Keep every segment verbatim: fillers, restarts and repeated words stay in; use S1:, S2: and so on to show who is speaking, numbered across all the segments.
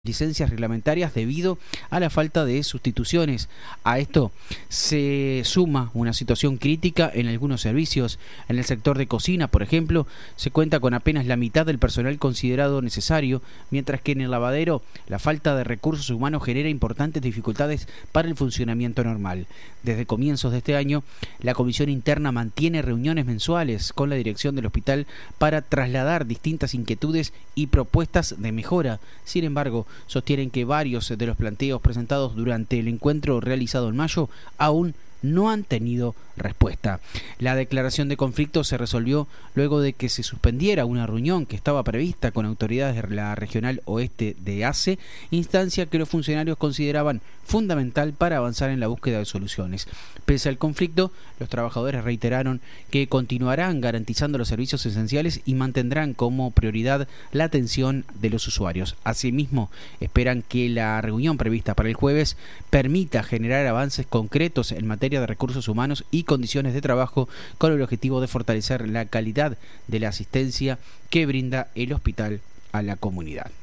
S1: licencias reglamentarias debido a la falta de sustituciones. A esto se suma una situación crítica en algunos servicios. En el sector de cocina, por ejemplo, se cuenta con apenas la mitad del personal considerado necesario, mientras que en el lavadero la falta de recursos humanos genera importantes dificultades para el funcionamiento normal. Desde comienzos de este año, la Comisión Interna mantiene reuniones mensuales con la dirección del hospital para trasladar distintas inquietudes y propuestas de mejora. Sin embargo, sostienen que varios de los planteos presentados durante el encuentro realizado en mayo aún no han tenido respuesta. La declaración de conflicto se resolvió luego de que se suspendiera una reunión que estaba prevista con autoridades de la Regional Oeste de ACE, instancia que los funcionarios consideraban fundamental para avanzar en la búsqueda de soluciones. Pese al conflicto, los trabajadores reiteraron que continuarán garantizando los servicios esenciales y mantendrán como prioridad la atención de los usuarios. Asimismo, esperan que la reunión prevista para el jueves permita generar avances concretos en materia de recursos humanos y condiciones de trabajo, con el objetivo de fortalecer la calidad de la asistencia que brinda el hospital a la comunidad.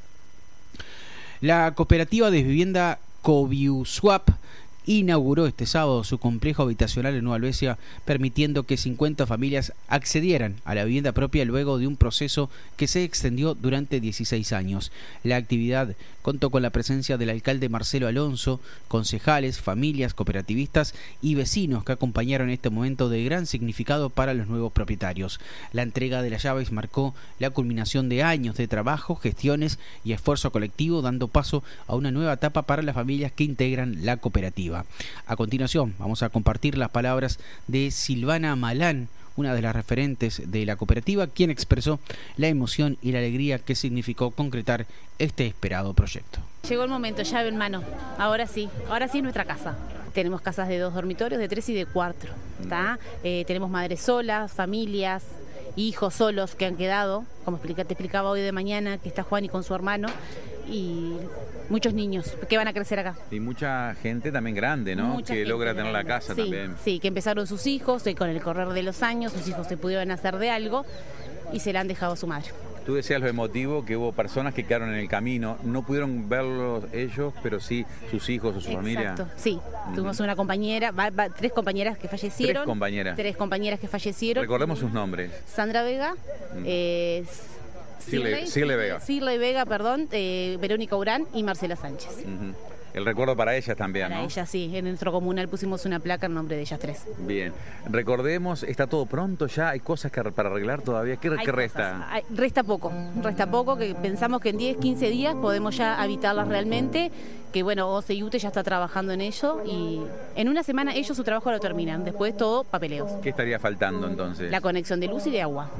S1: La cooperativa de vivienda Coviuswap inauguró este sábado su complejo habitacional en Nueva Albesia, permitiendo que cincuenta familias accedieran a la vivienda propia luego de un proceso que se extendió durante dieciséis años. La actividad contó con la presencia del alcalde Marcelo Alonso, concejales, familias, cooperativistas y vecinos que acompañaron este momento de gran significado para los nuevos propietarios. La entrega de las llaves marcó la culminación de años de trabajo, gestiones y esfuerzo colectivo, dando paso a una nueva etapa para las familias que integran la cooperativa. A continuación, vamos a compartir las palabras de Silvana Malán, una de las referentes de la cooperativa, quien expresó la emoción y la alegría que significó concretar este esperado proyecto.
S2: Llegó el momento, llave en mano. Ahora sí, ahora sí es nuestra casa. Tenemos casas de dos dormitorios, de tres y de cuatro. ¿Tá? Eh, tenemos madres solas, familias, hijos solos que han quedado, como explica, te explicaba hoy de mañana, que está Juani con su hermano, y muchos niños que van a crecer acá.
S3: Y mucha gente también grande, ¿no?
S2: Mucha
S3: que logra
S2: grande.
S3: tener la casa
S2: sí,
S3: también.
S2: Sí, que empezaron sus hijos, y con el correr de los años, sus hijos se pudieron hacer de algo y se la han dejado a su madre.
S3: Tú decías lo emotivo, que hubo personas que quedaron en el camino, no pudieron verlos ellos, pero sí sus hijos o su
S2: Exacto,
S3: familia.
S2: Exacto, sí. Uh-huh. Tuvimos una compañera, va, va, tres compañeras que fallecieron.
S3: Tres compañeras.
S2: Tres compañeras que fallecieron.
S3: Recordemos sus nombres.
S2: Sandra Vega, uh-huh. eh,
S3: Cirle, Cirle Vega.
S2: Cirle Vega, perdón, eh, Verónica Urán y Marcela Sánchez.
S3: Uh-huh. El recuerdo para ellas también,
S2: para
S3: ¿no?
S2: ellas sí, en nuestro comunal pusimos una placa en nombre de ellas tres.
S3: Bien, recordemos, está todo pronto ya, hay cosas que, para arreglar todavía, ¿qué, ¿qué resta?
S2: Hay, resta poco, resta poco, que pensamos que en diez, quince días podemos ya habitarlas realmente, que bueno, O C I U T E ya está trabajando en ello y en una semana ellos su trabajo lo terminan, después todo papeleos.
S3: ¿Qué estaría faltando entonces?
S2: La conexión de luz y de agua.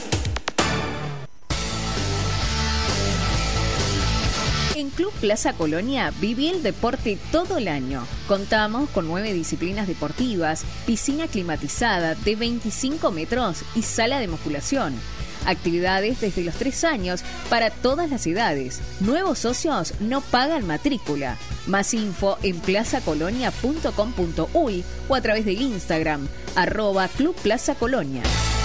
S4: En Club Plaza Colonia viví el deporte todo el año. Contamos con nueve disciplinas deportivas, piscina climatizada de veinticinco metros y sala de musculación. Actividades desde los tres años para todas las edades. Nuevos socios no pagan matrícula. Más info en plaza colonia punto com punto uy o a través del Instagram, arroba Club Plaza Colonia.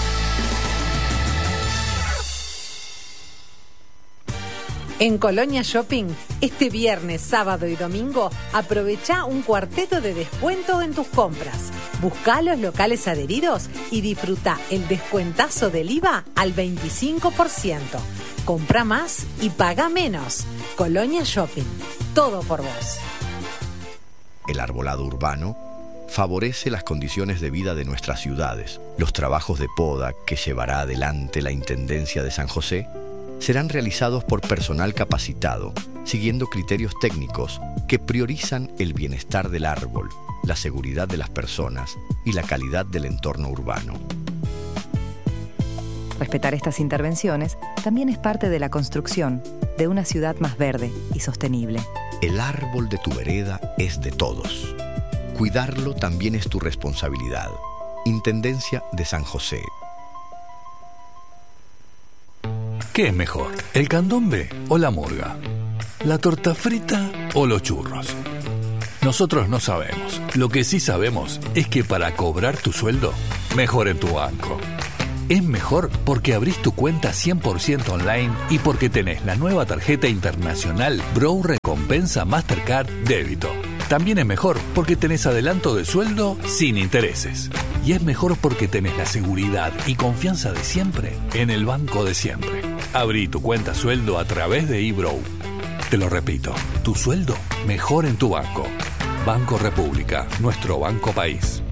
S5: En Colonia Shopping, este viernes, sábado y domingo, aprovecha un cuarteto de descuento en tus compras. Buscá los locales adheridos y disfruta el descuentazo del I V A al veinticinco por ciento. Compra más y paga menos. Colonia Shopping, todo por vos.
S6: El arbolado urbano favorece las condiciones de vida de nuestras ciudades. Los trabajos de poda que llevará adelante la Intendencia de San José serán realizados por personal capacitado, siguiendo criterios técnicos que priorizan el bienestar del árbol, la seguridad de las personas y la calidad del entorno urbano.
S7: Respetar estas intervenciones también es parte de la construcción de una ciudad más verde y sostenible.
S6: El árbol de tu vereda es de todos. Cuidarlo también es tu responsabilidad. Intendencia de San José.
S8: ¿Qué es mejor, el candombe o la murga? ¿La torta frita o los churros? Nosotros no sabemos. Lo que sí sabemos es que para cobrar tu sueldo, mejor en tu banco. es mejor porque abrís tu cuenta cien por ciento online y porque tenés la nueva tarjeta internacional Brow Recompensa Mastercard Débito. También es mejor porque tenés adelanto de sueldo sin intereses. Y es mejor porque tenés la seguridad y confianza de siempre en el banco de siempre. Abrí tu cuenta sueldo a través de eBrow. Te lo repito, tu sueldo mejor en tu banco. Banco República, nuestro banco país.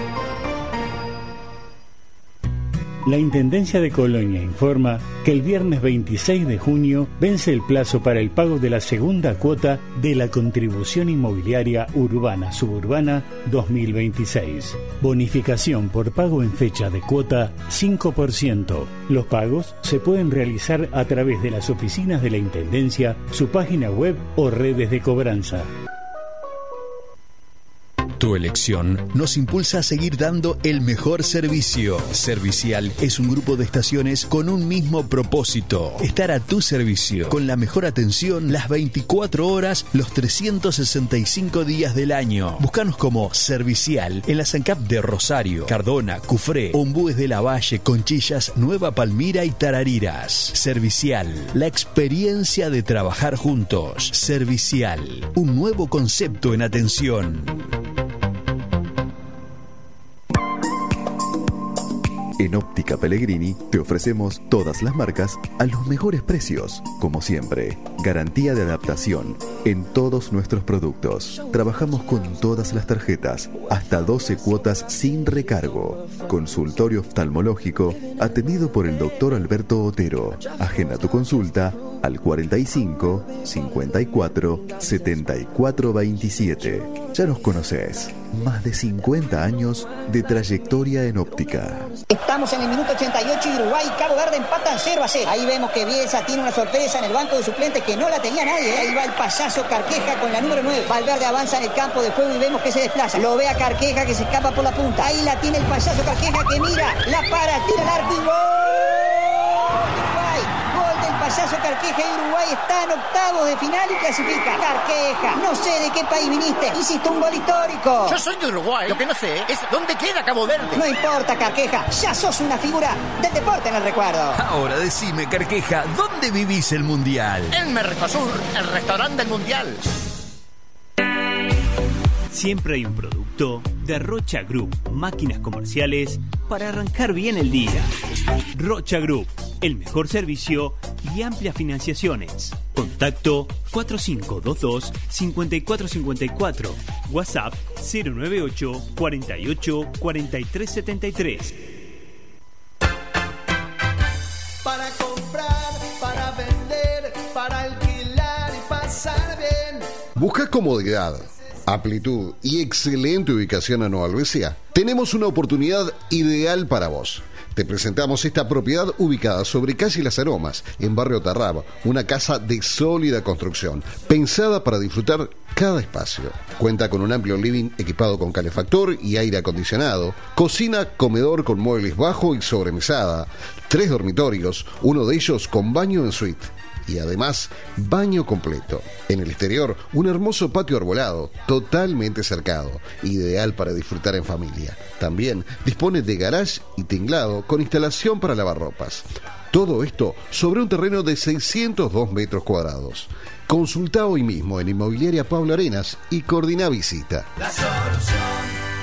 S9: La Intendencia de Colonia informa que el viernes veintiséis de junio vence el plazo para el pago de la segunda cuota de la Contribución Inmobiliaria Urbana Suburbana dos mil veintiséis. Bonificación por pago en fecha de cuota cinco por ciento. Los pagos se pueden realizar a través de las oficinas de la Intendencia, su página web o redes de cobranza.
S10: Tu elección nos impulsa a seguir dando el mejor servicio. Servicial es un grupo de estaciones con un mismo propósito: estar a tu servicio, con la mejor atención las veinticuatro horas, los trescientos sesenta y cinco días del año. Búscanos como Servicial en la SANCAP de Rosario, Cardona, Cufré, Ombúes de la Valle, Conchillas, Nueva Palmira y Tarariras. Servicial, la experiencia de trabajar juntos. Servicial, un nuevo concepto en atención.
S11: En Óptica Pellegrini te ofrecemos todas las marcas a los mejores precios. Como siempre, garantía de adaptación en todos nuestros productos. Trabajamos con todas las tarjetas, hasta doce cuotas sin recargo. Consultorio oftalmológico atendido por el doctor Alberto Otero. Agenda tu consulta al cuarenta y cinco, cincuenta y cuatro, setenta y cuatro veintisiete. Ya nos conocés. Más de cincuenta años de trayectoria en óptica.
S12: Estamos en el minuto ochenta y ocho y Uruguay y Cabo Verde empatan cero a cero. Ahí vemos que Bielsa tiene una sorpresa en el banco de suplentes que no la tenía nadie. ¿eh? Ahí va el payaso Carqueja con la número nueve. Valverde avanza en el campo de juego y vemos que se desplaza. Lo ve a Carqueja que se escapa por la punta. Ahí la tiene el payaso Carqueja que mira, la para, tira el arco y ¡gol! Uruguay, gol del payaso Carqueja y Uruguay está en octavos de final y clasifica. Carqueja, no sé de qué país viniste. Hiciste un gol histórico.
S13: Yo soy de Uruguay. Lo que no sé es dónde queda Cabo Verde.
S12: No importa, Carqueja. Ya sos una figura del deporte en el recuerdo.
S10: Ahora decime, Carqueja, ¿dónde vivís el Mundial?
S13: En Mercosur, el restaurante del Mundial.
S14: Siempre hay un producto de Rocha Group, máquinas comerciales para arrancar bien el día. Rocha Group, el mejor servicio y amplias financiaciones. Contacto cuatro cinco dos dos, cinco cuatro cinco cuatro. WhatsApp cero nueve ocho, cuarenta y ocho, cuarenta y tres setenta y tres.
S15: Para comprar, para vender, para alquilar y pasar bien.
S16: ¿Buscas comodidad, amplitud y excelente ubicación en Nueva Albesia? Tenemos una oportunidad ideal para vos. Te presentamos esta propiedad ubicada sobre calle Las Aromas, en barrio Tarraba, una casa de sólida construcción, pensada para disfrutar cada espacio. Cuenta con un amplio living equipado con calefactor y aire acondicionado, cocina, comedor con muebles bajo y sobremesada, tres dormitorios, uno de ellos con baño en suite. Y además, baño completo. En el exterior, un hermoso patio arbolado, totalmente cercado, ideal para disfrutar en familia. También dispone de garage y tinglado con instalación para lavarropas. Todo esto sobre un terreno de seiscientos dos metros cuadrados. Consulta hoy mismo en Inmobiliaria Pablo Arenas y coordina visita.
S15: La solución.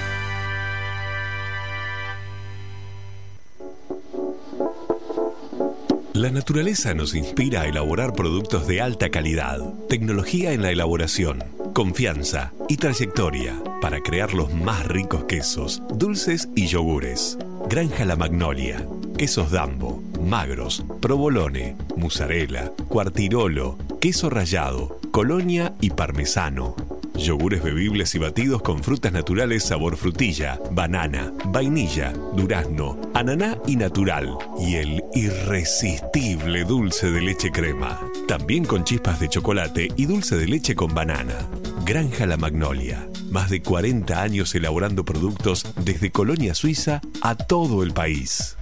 S17: La naturaleza nos inspira a elaborar productos de alta calidad, tecnología en la elaboración, confianza y trayectoria para crear los más ricos quesos, dulces y yogures. Granja La Magnolia, quesos Dambo, magros, provolone, mozzarella, quartirolo, queso rallado, colonia y parmesano. Yogures bebibles y batidos con frutas naturales sabor frutilla, banana, vainilla, durazno, ananá y natural. Y el irresistible dulce de leche crema. También con chispas de chocolate y dulce de leche con banana. Granja La Magnolia. Más de cuarenta años elaborando productos desde Colonia Suiza a todo el país.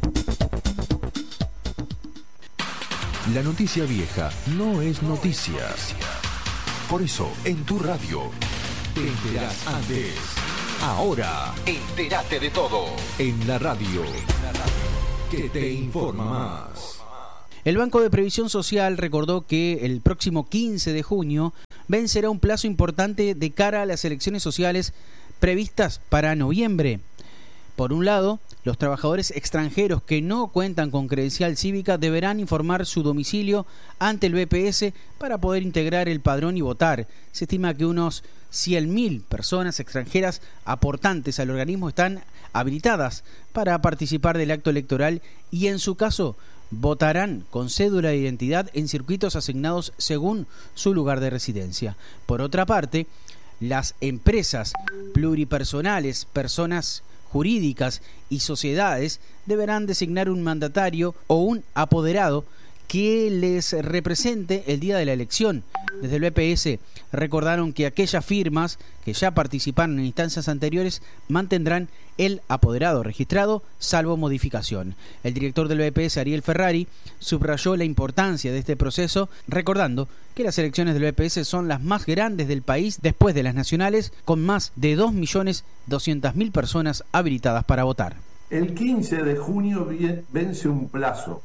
S18: La noticia vieja no es noticia. Por eso, en tu radio, te enterás antes. Ahora, entérate de todo. En la radio. que te informa más.
S1: El Banco de Previsión Social recordó que el próximo quince de junio vencerá un plazo importante de cara a las elecciones sociales previstas para noviembre. Por un lado, los trabajadores extranjeros que no cuentan con credencial cívica deberán informar su domicilio ante el B P S para poder integrar el padrón y votar. Se estima que unos cien mil personas extranjeras aportantes al organismo están habilitadas para participar del acto electoral y, en su caso, votarán con cédula de identidad en circuitos asignados según su lugar de residencia. Por otra parte, las empresas pluripersonales, personas jurídicas y sociedades deberán designar un mandatario o un apoderado que les represente el día de la elección. Desde el B P S recordaron que aquellas firmas que ya participaron en instancias anteriores mantendrán el apoderado registrado, salvo modificación. El director del B P S, Ariel Ferrari, subrayó la importancia de este proceso, recordando que las elecciones del B P S son las más grandes del país después de las nacionales, con más de dos millones doscientas mil personas habilitadas para votar.
S19: El quince de junio vence un plazo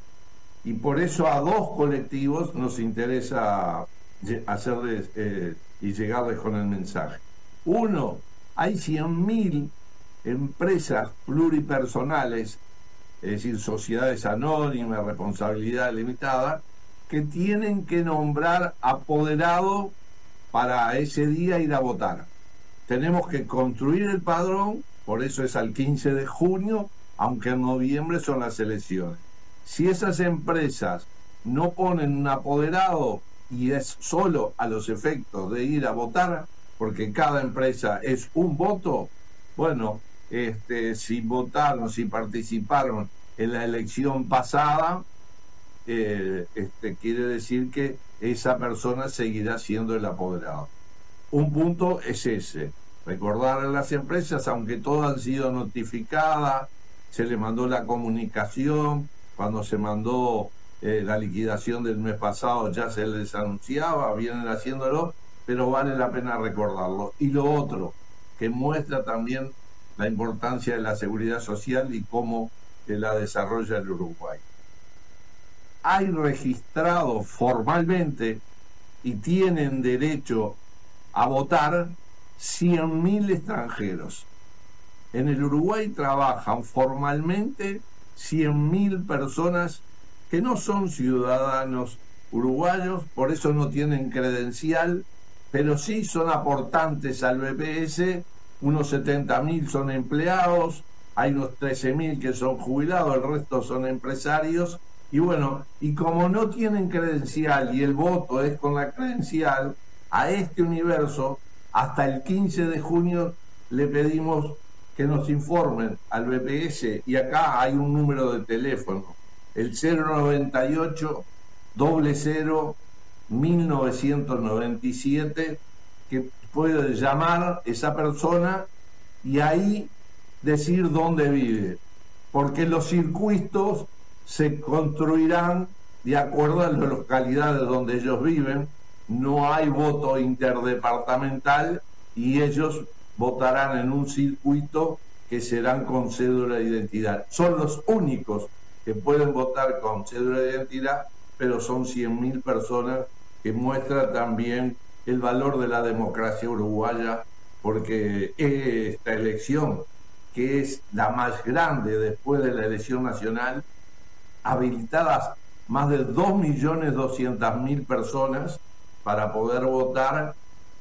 S19: y por eso a dos colectivos nos interesa hacerles eh, y llegarles con el mensaje. Uno, hay cien mil empresas pluripersonales, es decir, sociedades anónimas, responsabilidad limitada, que tienen que nombrar apoderado para ese día ir a votar. Tenemos que construir el padrón, por eso es al quince de junio, aunque en noviembre son las elecciones. Si esas empresas no ponen un apoderado y es solo a los efectos de ir a votar, porque cada empresa es un voto, bueno, este, si votaron, si participaron en la elección pasada, eh, este, quiere decir que esa persona seguirá siendo el apoderado. Un punto es ese, recordar a las empresas, aunque todas han sido notificadas, se le mandó la comunicación, cuando se mandó eh, la liquidación del mes pasado ya se les anunciaba, vienen haciéndolo, pero vale la pena recordarlo. Y lo otro, que muestra también la importancia de la seguridad social y cómo eh, la desarrolla el Uruguay. Hay registrados formalmente y tienen derecho a votar cien mil extranjeros. En el Uruguay trabajan formalmente cien mil personas que no son ciudadanos uruguayos, por eso no tienen credencial, pero sí son aportantes al B P S, unos setenta mil son empleados, hay unos trece mil que son jubilados, el resto son empresarios, y bueno, y como no tienen credencial y el voto es con la credencial, a este universo, hasta el quince de junio le pedimos que nos informen al B P S, y acá hay un número de teléfono, el cero noventa y ocho, cero cero, mil novecientos noventa y siete, que puede llamar esa persona y ahí decir dónde vive, porque los circuitos se construirán de acuerdo a las localidades donde ellos viven, no hay voto interdepartamental y ellos votarán en un circuito que serán con cédula de identidad. Son los únicos que pueden votar con cédula de identidad, pero son cien mil personas, que muestra también el valor de la democracia uruguaya, porque esta elección, que es la más grande después de la elección nacional, habilitadas más de dos millones doscientas mil personas para poder votar.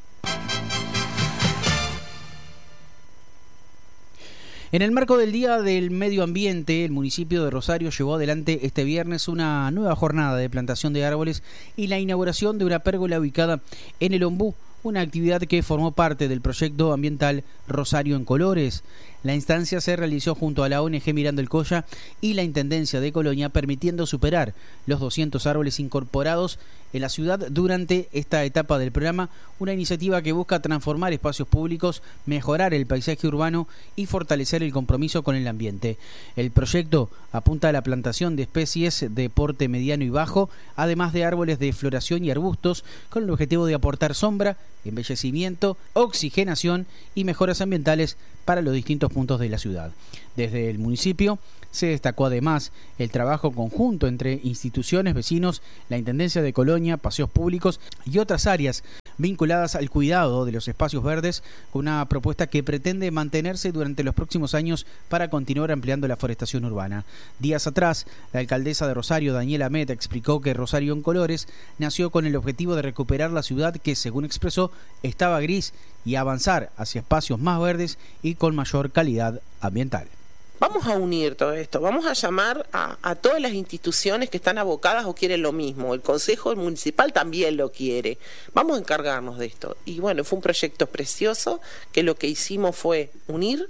S1: En el marco del Día del Medio Ambiente, el municipio de Rosario llevó adelante este viernes una nueva jornada de plantación de árboles y la inauguración de una pérgola ubicada en el Ombú, una actividad que formó parte del proyecto ambiental Rosario en Colores. La instancia se realizó junto a la O N G Mirando el Coya y la Intendencia de Colonia, permitiendo superar los doscientos árboles incorporados en la ciudad durante esta etapa del programa, una iniciativa que busca transformar espacios públicos, mejorar el paisaje urbano y fortalecer el compromiso con el ambiente. El proyecto apunta a la plantación de especies de porte mediano y bajo, además de árboles de floración y arbustos, con el objetivo de aportar sombra, embellecimiento, oxigenación y mejoras ambientales para los distintos puntos de la ciudad. Desde el municipio se destacó además el trabajo conjunto entre instituciones, vecinos, la Intendencia de Colonia, paseos públicos y otras áreas vinculadas al cuidado de los espacios verdes, con una propuesta que pretende mantenerse durante los próximos años para continuar ampliando la forestación urbana. Días atrás, la alcaldesa de Rosario, Daniela Meta, explicó que Rosario en Colores nació con el objetivo de recuperar la ciudad que, según expresó, estaba gris y avanzar hacia espacios más verdes y con mayor calidad ambiental.
S20: Vamos a unir todo esto, vamos a llamar a, a todas las instituciones que están abocadas o quieren lo mismo. El Consejo Municipal también lo quiere. Vamos a encargarnos de esto. Y bueno, fue un proyecto precioso que lo que hicimos fue unir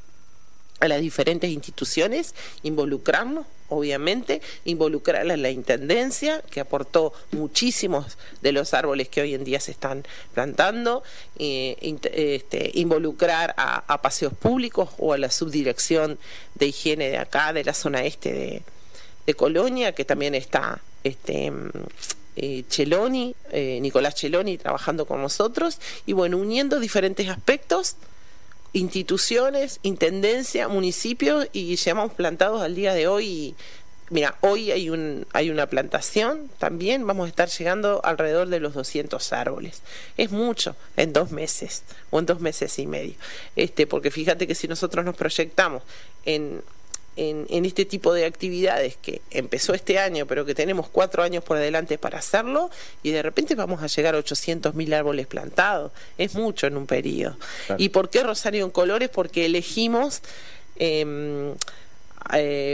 S20: a las diferentes instituciones, involucrarnos, obviamente, involucrar a la Intendencia, que aportó muchísimos de los árboles que hoy en día se están plantando, eh, este, involucrar a, a paseos públicos o a la subdirección de higiene de acá, de la zona este de, de Colonia, que también está este eh, Cheloni, eh, Nicolás Cheloni trabajando con nosotros, y bueno, uniendo diferentes aspectos, instituciones, intendencia, municipios, y llevamos plantados al día de hoy. Mira, hoy hay un hay una plantación también, vamos a estar llegando alrededor de los doscientos árboles. Es mucho en dos meses o en dos meses y medio. Este, porque fíjate que si nosotros nos proyectamos en En, en este tipo de actividades que empezó este año, pero que tenemos cuatro años por delante para hacerlo, y de repente vamos a llegar a ochocientos mil árboles plantados. Es mucho en un periodo. Claro. ¿Y por qué Rosario en Colores? Porque elegimos eh, eh,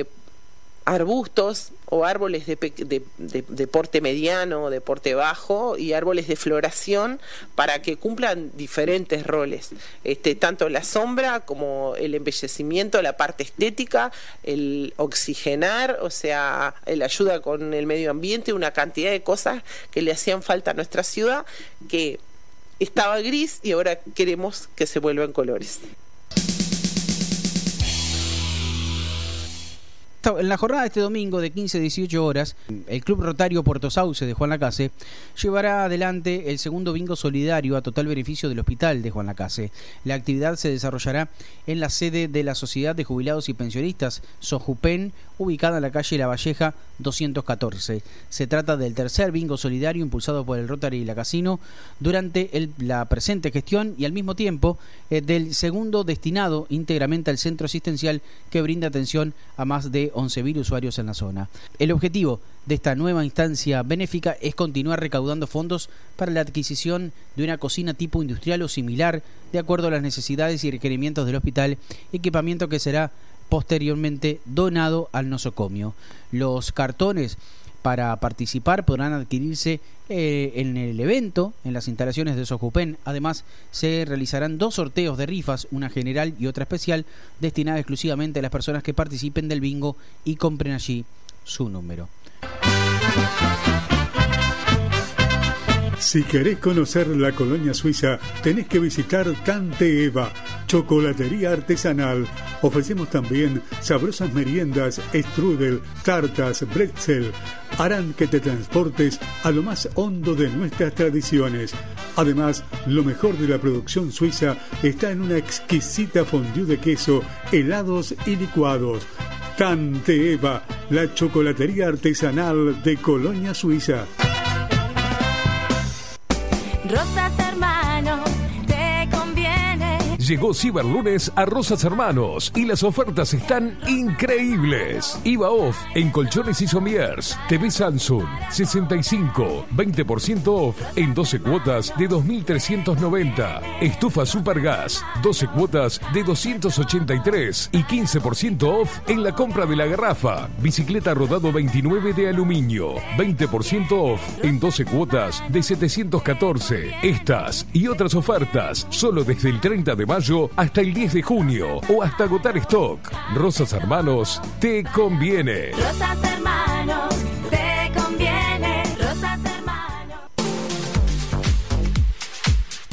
S20: arbustos o árboles de, de, de, de porte mediano, de porte bajo, y árboles de floración para que cumplan diferentes roles, este, tanto la sombra como el embellecimiento, la parte estética, el oxigenar, o sea, el ayuda con el medio ambiente, una cantidad de cosas que le hacían falta a nuestra ciudad, que estaba gris y ahora queremos que se vuelva en colores.
S1: En la jornada de este domingo de quince a dieciocho horas, el Club Rotario Puerto Sauce de Juan Lacase llevará adelante el segundo bingo solidario a total beneficio del Hospital de Juan Lacase. La actividad se desarrollará en la sede de la Sociedad de Jubilados y Pensionistas, SOJUPEN, ubicada en la calle La Valleja doscientos catorce. Se trata del tercer bingo solidario impulsado por el Rotary y la Casino durante el, la presente gestión, y al mismo tiempo eh, del segundo destinado íntegramente al centro asistencial que brinda atención a más de once mil usuarios en la zona. El objetivo de esta nueva instancia benéfica es continuar recaudando fondos para la adquisición de una cocina tipo industrial o similar, de acuerdo a las necesidades y requerimientos del hospital, equipamiento que será posteriormente donado al nosocomio. Los cartones para participar podrán adquirirse eh, en el evento, en las instalaciones de SOJUPEN. Además, se realizarán dos sorteos de rifas, una general y otra especial, destinada exclusivamente a las personas que participen del bingo y compren allí su número.
S9: Si querés conocer la colonia suiza, tenés que visitar Tante Eva, chocolatería artesanal. Ofrecemos también sabrosas meriendas, strudel, tartas, bretzel. Harán que te transportes a lo más hondo de nuestras tradiciones. Además, lo mejor de la producción suiza está en una exquisita fondue de queso, helados y licuados. Tante Eva, la chocolatería artesanal de Colonia Suiza.
S15: Rosas Hermanos, te conviene.
S8: Llegó Ciberlunes a Rosas Hermanos y las ofertas están increíbles. I V A off en colchones y sommiers. T V Samsung sesenta y cinco, veinte por ciento off en doce cuotas de dos mil trescientos noventa. Estufa Supergas, doce cuotas de doscientos ochenta y tres y quince por ciento off en la compra de la garrafa. Bicicleta Rodado veintinueve de aluminio, veinte por ciento off en doce cuotas de setecientos catorce. Estas y otras ofertas solo desde el treinta de mayo hasta el diez de junio o hasta agotar stock. Rosas Hermanos, te conviene.
S15: Rosas Hermanos, te conviene. Rosas Hermanos.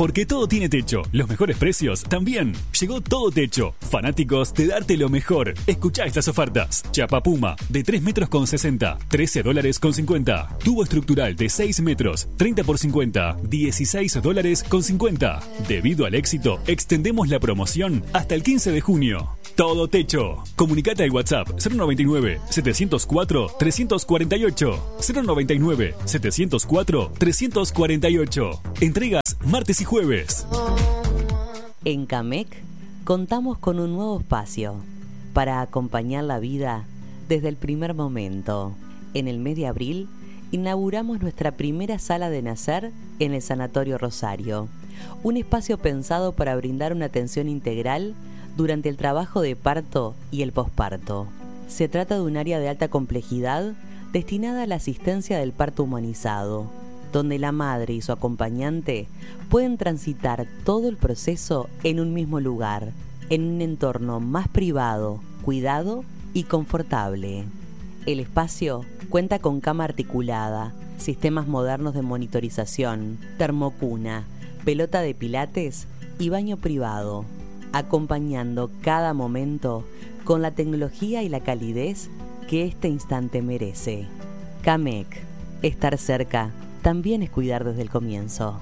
S21: Porque todo tiene techo, los mejores precios también. Llegó Todo Techo, fanáticos de darte lo mejor. Escuchá estas ofertas. Chapa Puma de tres metros con sesenta, trece dólares con cincuenta. Tubo estructural de seis metros, treinta por cincuenta, dieciséis dólares con cincuenta. Debido al éxito, extendemos la promoción hasta el quince de junio. Todo Techo. Comunicate al WhatsApp cero noventa y nueve, setecientos cuatro, trescientos cuarenta y ocho. cero noventa y nueve, setecientos cuatro, trescientos cuarenta y ocho. Entregas martes y jueves.
S22: En CAMEC contamos con un nuevo espacio para acompañar la vida desde el primer momento. En el mes de abril inauguramos nuestra primera sala de nacer en el Sanatorio Rosario. Un espacio pensado para brindar una atención integral durante el trabajo de parto y el posparto. Se trata de un área de alta complejidad destinada a la asistencia del parto humanizado, donde la madre y su acompañante pueden transitar todo el proceso en un mismo lugar, en un entorno más privado, cuidado y confortable. El espacio cuenta con cama articulada, sistemas modernos de monitorización, termocuna, pelota de pilates y baño privado, acompañando cada momento con la tecnología y la calidez que este instante merece. CAMEC, estar cerca también es cuidar desde el comienzo.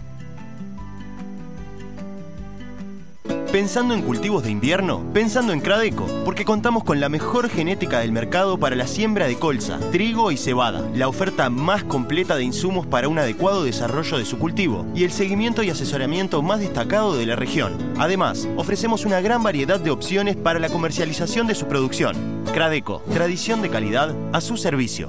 S23: Pensando en cultivos de invierno, pensando en Cradeco, porque contamos con la mejor genética del mercado para la siembra de colza, trigo y cebada, la oferta más completa de insumos para un adecuado desarrollo de su cultivo y el seguimiento y asesoramiento más destacado de la región. Además, ofrecemos una gran variedad de opciones para la comercialización de su producción. Cradeco, tradición de calidad a su servicio.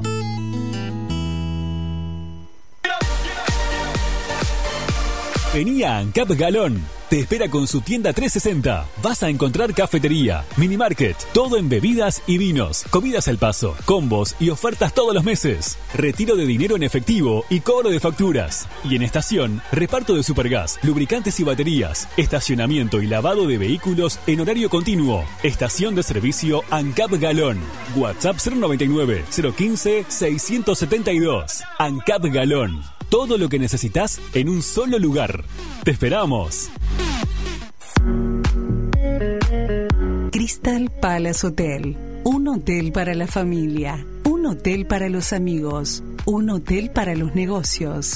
S21: Vení a ANCAP Galón. Te espera con su tienda trescientos sesenta. Vas a encontrar cafetería, mini market, todo en bebidas y vinos, comidas al paso, combos y ofertas todos los meses. Retiro de dinero en efectivo y cobro de facturas. Y en estación, reparto de supergas, lubricantes y baterías, estacionamiento y lavado de vehículos en horario continuo. Estación de servicio ANCAP Galón. WhatsApp cero noventa y nueve, cero quince, seiscientos setenta y dos. ANCAP Galón. Todo lo que necesitas en un solo lugar. ¡Te esperamos!
S24: Crystal Palace Hotel. Un hotel para la familia. Un hotel para los amigos. Un hotel para los negocios.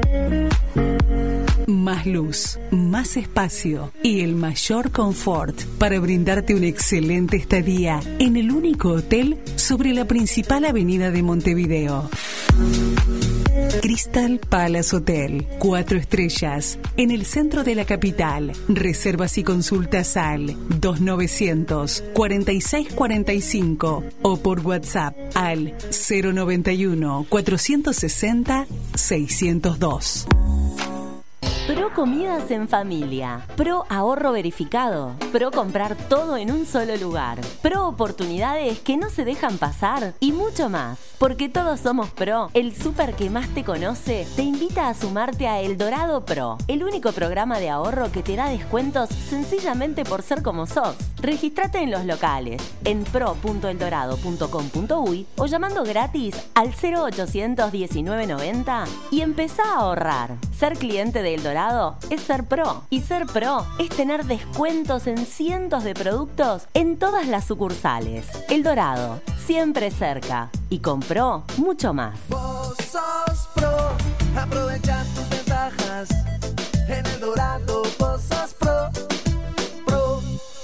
S24: Más luz, más espacio y el mayor confort para brindarte una excelente estadía en el único hotel sobre la principal avenida de Montevideo. Crystal Palace Hotel, cuatro estrellas, en el centro de la capital. Reservas y consultas al dos novecientos, cuarenta y seis cuarenta y cinco o por WhatsApp al cero noventa y uno, cuatrocientos sesenta, seiscientos dos.
S22: Pro Comidas en Familia, Pro Ahorro Verificado, Pro Comprar todo en un solo lugar, Pro Oportunidades que no se dejan pasar y mucho más. Porque todos somos Pro, el súper que más te conoce te invita a sumarte a El Dorado Pro, el único programa de ahorro que te da descuentos sencillamente por ser como sos. Regístrate en los locales, en pro punto el dorado punto com punto uy o llamando gratis al cero ochocientos diecinueve noventa y empezá a ahorrar. Ser cliente de El Dorado es ser Pro. Y ser Pro es tener descuentos en cientos de productos en todas las sucursales. El Dorado, siempre cerca. Y con Pro, mucho más.
S25: Vos sos Pro, aprovecha tus ventajas. En El Dorado, vos sos Pro. Pro.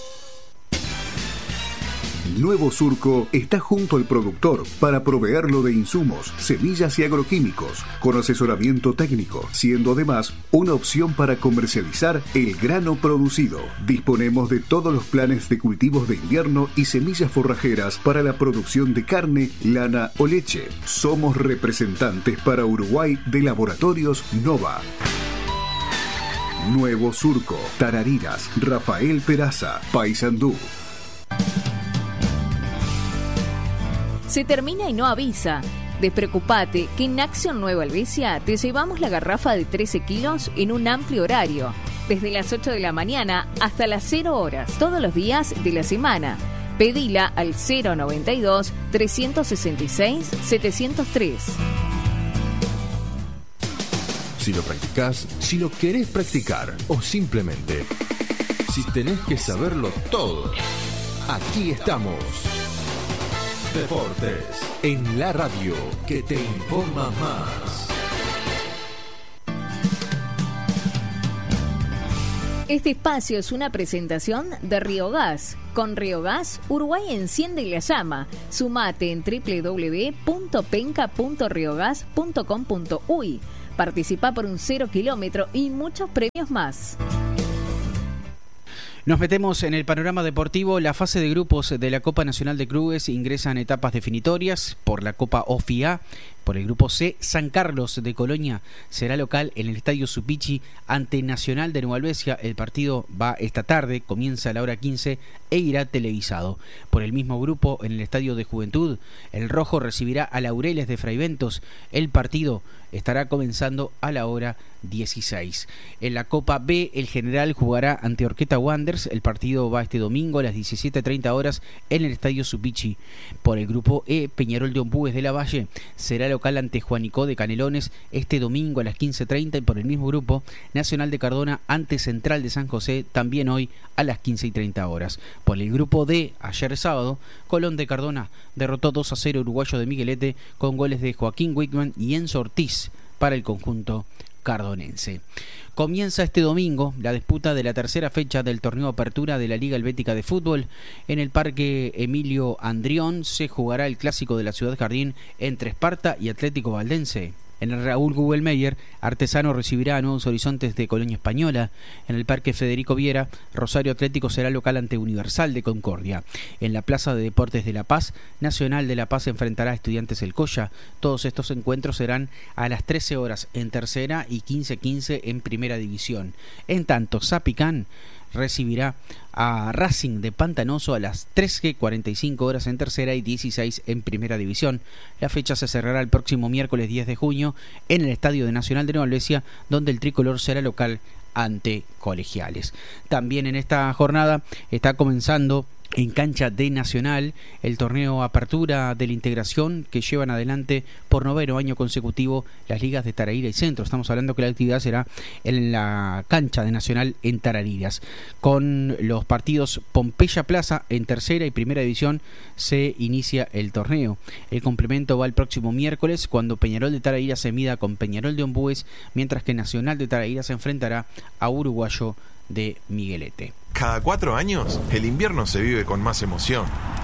S26: Nuevo Surco está junto al productor para proveerlo de insumos, semillas y agroquímicos, con asesoramiento técnico, siendo además una opción para comercializar el grano producido. Disponemos de todos los planes de cultivos de invierno y semillas forrajeras para la producción de carne, lana o leche. Somos representantes para Uruguay de Laboratorios Nova. Nuevo Surco, Tarariras, Rafael Peraza, Paysandú.
S4: Se termina y no avisa. Despreocupate que en Acción Nueva Helvecia te llevamos la garrafa de trece kilos en un amplio horario, desde las ocho de la mañana hasta las cero horas, todos los días de la semana. Pedila al cero noventa y dos, trescientos sesenta y seis, setecientos tres.
S18: si lo practicás, si lo querés practicar o simplemente si tenés que saberlo todo. Aquí estamos. Deportes en la radio que te informa más.
S4: Este espacio es una presentación de Río Gas. Con Río Gas, Uruguay enciende la llama. Sumate en doble u doble u doble u punto penca punto riogas punto com punto uy. Participa por un cero kilómetro y muchos premios más.
S1: Nos metemos en el panorama deportivo. La fase de grupos de la Copa Nacional de Clubes ingresan etapas definitorias por la Copa OFIA. Por el grupo C, San Carlos de Colonia será local en el Estadio Supichi ante Nacional de Nueva Albesia. El partido va esta tarde, comienza a la hora quince e irá televisado. Por el mismo grupo, en el Estadio de Juventud, el Rojo recibirá a Laureles de Fraiventos. El partido estará comenzando a la hora dieciséis. En la Copa B, el General jugará ante Orqueta Wanderers. El partido va este domingo a las diecisiete treinta horas en el Estadio Supichi. Por el grupo E, Peñarol de Ombúes de la Valle será local ante Juanico de Canelones este domingo a las quince treinta, y por el mismo grupo, Nacional de Cardona ante Central de San José también hoy a las quince y treinta horas. Por el grupo D, ayer sábado, Colón de Cardona derrotó dos a cero Uruguayo de Miguelete con goles de Joaquín Wickman y Enzo Ortiz para el conjunto cardonense. Comienza este domingo la disputa de la tercera fecha del torneo Apertura de la Liga Helvética de Fútbol. En el Parque Emilio Andrión se jugará el clásico de la Ciudad Jardín entre Esparta y Atlético Valdense. En el Raúl Gugelmeyer, Artesano recibirá a Nuevos Horizontes de Colonia Española. En el Parque Federico Viera, Rosario Atlético será local ante Universal de Concordia. En la Plaza de Deportes de La Paz, Nacional de La Paz enfrentará a Estudiantes El Colla. Todos estos encuentros serán a las trece horas en tercera y quince quince en primera división. En tanto, Zapicán recibirá a Racing de Pantanoso a las trece cuarenta y cinco horas en tercera y dieciséis en primera división. La fecha se cerrará el próximo miércoles diez de junio en el Estadio de Nacional de Nueva Albesia, donde el tricolor será local ante Colegiales. También en esta jornada está comenzando en cancha de Nacional el torneo Apertura de la Integración que llevan adelante por noveno año consecutivo las ligas de Tararira y Centro. Estamos hablando que la actividad será en la cancha de Nacional en Tarariras. Con los partidos Pompeya Plaza en tercera y primera división se inicia el torneo. El complemento va el próximo miércoles cuando Peñarol de Tarariras se mida con Peñarol de Ombúes, mientras que Nacional de Tarariras se enfrentará a Uruguayo de Miguelete.
S2: Cada cuatro años, el invierno se vive con más emoción.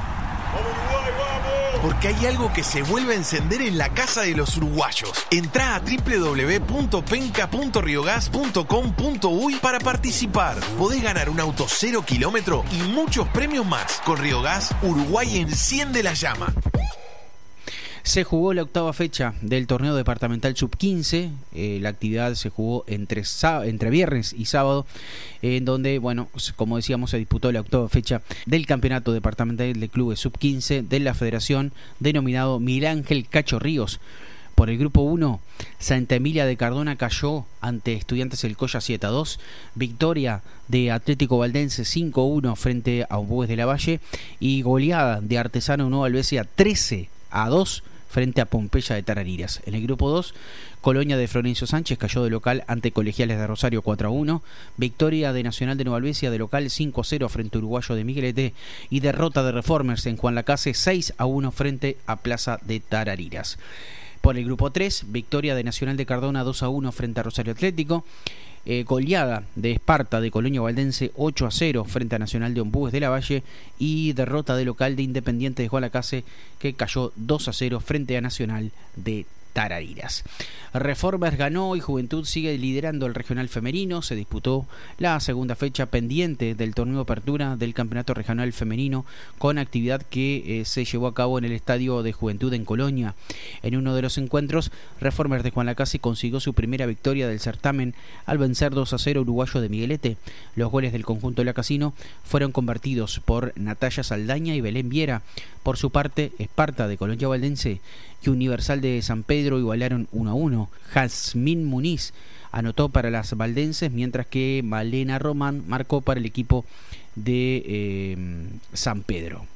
S2: Porque hay algo que se vuelve a encender en la casa de los uruguayos. Entrá a doble u doble u doble u punto penca punto riogas punto com punto uy para participar. Podés ganar un auto cero kilómetro y muchos premios más. Con Río Gas, Uruguay enciende la llama.
S1: Se jugó la octava fecha del torneo departamental sub quince. Eh, la actividad se jugó entre, entre viernes y sábado, eh, en donde, bueno, como decíamos, se disputó la octava fecha del campeonato departamental de clubes sub quince de la federación, denominado Miguel Ángel Cacho Ríos. Por el grupo uno, Santa Emilia de Cardona cayó ante Estudiantes El Colla siete a dos. Victoria de Atlético Valdense cinco a uno frente a Ombúes de la Valle. Y goleada de Artesano Nueva Albesia trece a dos frente a Pompeya de Tarariras. En el grupo dos, Colonia de Florencio Sánchez cayó de local ante Colegiales de Rosario cuatro a uno. Victoria de Nacional de Nueva Albesia de local cinco a cero frente a Uruguayo de Miguelete. Y derrota de Reformers en Juan Lacase seis a uno frente a Plaza de Tarariras. Por el grupo tres, victoria de Nacional de Cardona dos a uno frente a Rosario Atlético. Eh, goleada de Esparta de Colonia Valdense ocho a cero frente a Nacional de Ombúes de la Valle, y derrota de local de Independiente de Juan Lacase que cayó dos a cero frente a Nacional de Tarariras. Reformers ganó y Juventud sigue liderando el regional femenino. Se disputó la segunda fecha pendiente del torneo Apertura del campeonato regional femenino, con actividad que eh, se llevó a cabo en el estadio de Juventud en Colonia. En uno de los encuentros, Reformers de Juan Lacase consiguió su primera victoria del certamen al vencer dos a cero Uruguayo de Miguelete. Los goles del conjunto de la Casino fueron convertidos por Natalia Saldaña y Belén Viera. Por su parte, Esparta de Colonia Valdense y Universal de San Pedro igualaron uno a uno. Jazmín Muniz anotó para las valdenses, mientras que Malena Román marcó para el equipo de eh, San Pedro.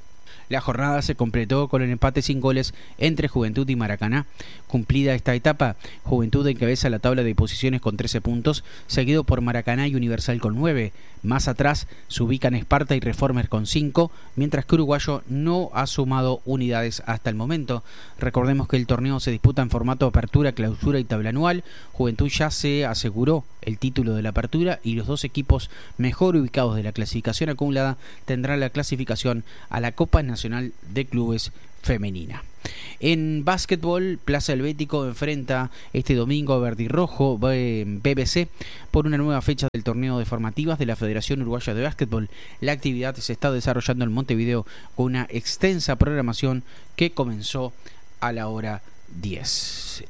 S1: La jornada se completó con el empate sin goles entre Juventud y Maracaná. Cumplida esta etapa, Juventud encabeza la tabla de posiciones con trece puntos, seguido por Maracaná y Universal con nueve. Más atrás se ubican Esparta y Reformer con cinco, mientras que Uruguayo no ha sumado unidades hasta el momento. Recordemos que el torneo se disputa en formato apertura, clausura y tabla anual. Juventud ya se aseguró el título de la apertura y los dos equipos mejor ubicados de la clasificación acumulada tendrán la clasificación a la Copa Nacional de Clubes Femenina. En básquetbol, Plaza Helvético enfrenta este domingo a Verde y Rojo B B C por una nueva fecha del torneo de formativas de la Federación Uruguaya de Básquetbol. La actividad se está desarrollando en Montevideo con una extensa programación que comenzó a la hora diez.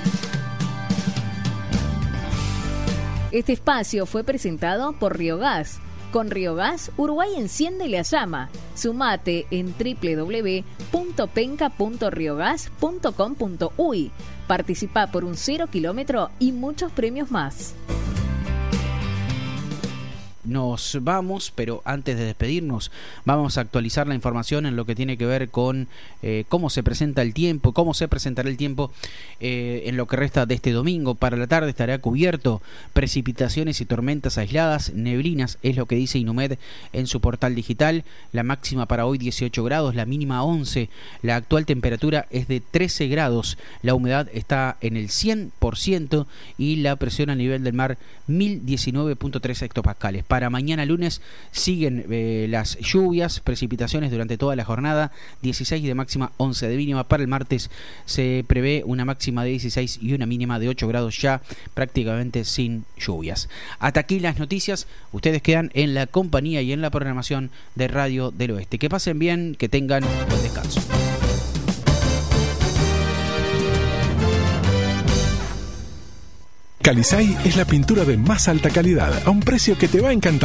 S4: Este espacio fue presentado por Riogas. Con Riogas, Uruguay enciende la llama. Sumate en doble u doble u doble u punto penca punto riogas punto com punto uy. Participa por un cero kilómetro y muchos premios más.
S1: Nos vamos, pero antes de despedirnos vamos a actualizar la información en lo que tiene que ver con eh, cómo se presenta el tiempo, cómo se presentará el tiempo eh, en lo que resta de este domingo. Para la tarde estará cubierto, precipitaciones y tormentas aisladas, neblinas, es lo que dice Inumed en su portal digital. La máxima para hoy dieciocho grados, la mínima once, la actual temperatura es de trece grados, la humedad está en el cien por ciento y la presión a nivel del mar mil diecinueve punto tres hectopascales. Para mañana lunes siguen eh, las lluvias, precipitaciones durante toda la jornada, dieciséis de máxima, once de mínima. Para el martes se prevé una máxima de dieciséis y una mínima de ocho grados, ya prácticamente sin lluvias. Hasta aquí las noticias, ustedes quedan en la compañía y en la programación de Radio del Oeste. Que pasen bien, que tengan buen descanso.
S3: Calisay es la pintura de más alta calidad a un precio que te va a encantar.